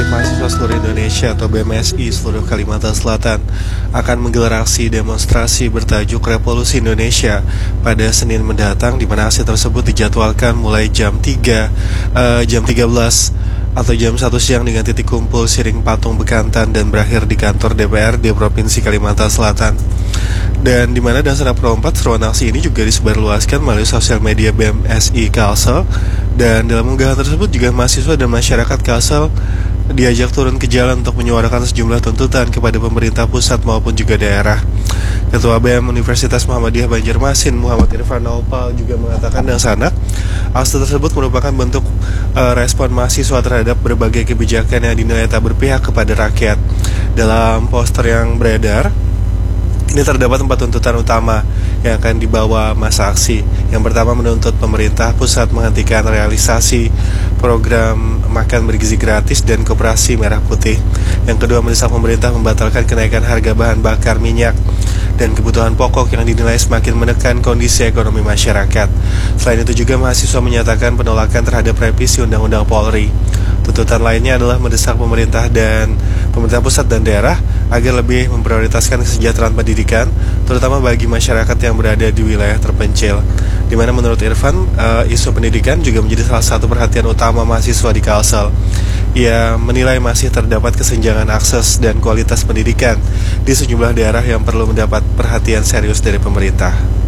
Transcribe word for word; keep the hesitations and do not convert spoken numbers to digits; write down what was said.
Mahasiswa seluruh Indonesia atau B M S I seluruh Kalimantan Selatan akan menggelar aksi demonstrasi bertajuk Revolusi Indonesia pada Senin mendatang, di mana aksi tersebut dijadwalkan mulai jam tiga uh, jam tiga belas atau jam satu siang dengan titik kumpul Siring Patung Bekantan dan berakhir di kantor D P R di Provinsi Kalimantan Selatan. Dan di mana Dasar Pro empat seruan aksi ini juga disebarluaskan melalui sosial media B M S I Kalsel. Dan dalam unggahan tersebut juga mahasiswa dan masyarakat Kalsel diajak turun ke jalan untuk menyuarakan sejumlah tuntutan kepada pemerintah pusat maupun juga daerah. Ketua B M Universitas Muhammadiyah Banjarmasin Muhammad Irfan Naupal juga mengatakan dan sanak aksi tersebut merupakan bentuk uh, respon mahasiswa terhadap berbagai kebijakan yang dinilai tak berpihak kepada rakyat. Dalam poster yang beredar, ini terdapat empat tuntutan utama yang akan dibawa masa aksi. Yang pertama, menuntut pemerintah pusat menghentikan realisasi program makan bergizi gratis dan koperasi merah putih. Yang kedua, mendesak pemerintah membatalkan kenaikan harga bahan bakar minyak dan kebutuhan pokok yang dinilai semakin menekan kondisi ekonomi masyarakat. Selain itu juga mahasiswa menyatakan penolakan terhadap revisi Undang-Undang Polri. Tuntutan lainnya adalah mendesak pemerintah dan pemerintah pusat dan daerah agar lebih memprioritaskan kesejahteraan pendidikan, terutama bagi masyarakat yang berada di wilayah terpencil. Di mana menurut Irfan, uh, isu pendidikan juga menjadi salah satu perhatian utama mahasiswa di Kalsel. Ia menilai masih terdapat kesenjangan akses dan kualitas pendidikan di sejumlah daerah yang perlu mendapat perhatian serius dari pemerintah.